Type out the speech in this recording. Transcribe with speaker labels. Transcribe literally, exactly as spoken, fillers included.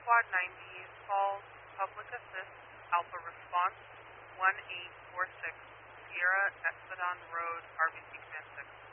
Speaker 1: Squad ninety, call Public Assist, Alpha Response, one eight four six, Sierra Espedon Road, R B C Command six.